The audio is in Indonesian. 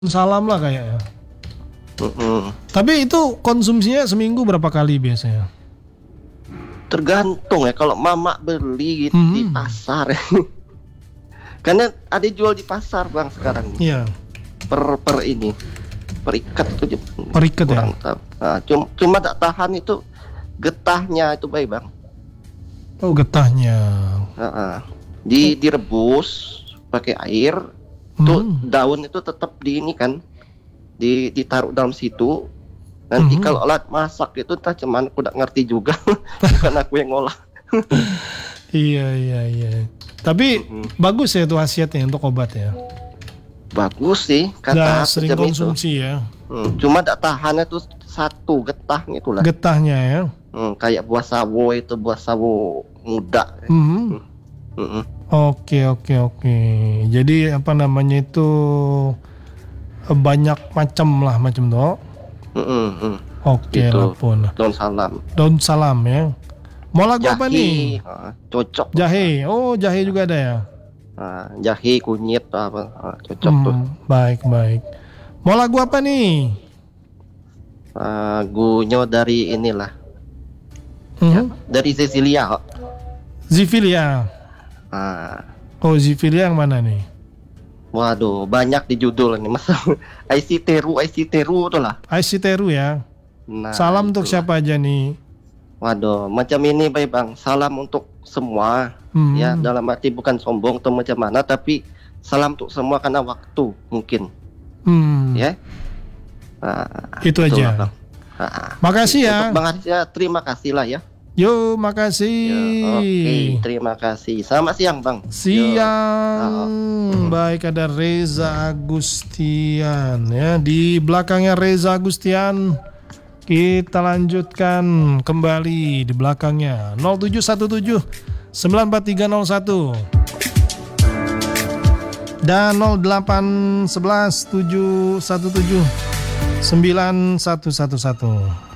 salam lah kayaknya. Mm-mm. Tapi itu konsumsinya seminggu berapa kali biasanya? Tergantung ya, kalau mama beli di pasar. Karena ada jual di pasar bang sekarang. Iya. Per ini, per ikat itu Per ikat ya? kurang tahu. Nah, cuma tak tahan itu getahnya itu baik bang. Oh getahnya. Direbus pakai air, tuh daun itu tetap di ini kan, ditaruh dalam situ. Nanti kalau alat masak itu entah cuman aku tidak ngerti juga, bukan aku yang ngolah. Iya. Tapi bagus ya itu khasiatnya untuk obat ya. Bagus sih, Udah kata sering jam konsumsi itu. ya. Cuma tak tahannya tuh satu getahnya itulah. Getahnya ya. Kayak buah sawo itu, buah sawo muda. Oke. Jadi apa namanya itu banyak macam tuh. Oke Itu, pun. Daun salam ya. Mau lagu jahe, apa nih? Cocok. Jahe. Oh jahe juga ada ya. Jahe, kunyit apa, cocok tuh. Baik. Mau lagu apa nih? Lagunya dari inilah. Ya, dari Cecilia kok. Zivilia. Oh Zivilia yang mana nih? Waduh, banyak di judul ini mas. IC Teru tuh lah. IC Teru ya. Nah, salam untuk siapa aja nih? Waduh, macam ini baik bang. Salam untuk semua. Ya, dalam arti bukan sombong atau macam mana, tapi salam untuk semua karena waktu mungkin. Ya. Itu aja. Bang. Makasih ya. Untuk Bang Arja, terima kasih lah ya. Yo, makasih. Oke, terima kasih. Selamat siang, Bang. Siang. Baik, ada Reza Agustian ya. Di belakangnya Reza Agustian kita lanjutkan kembali di belakangnya 0717 94301 dan 0811 717 9111.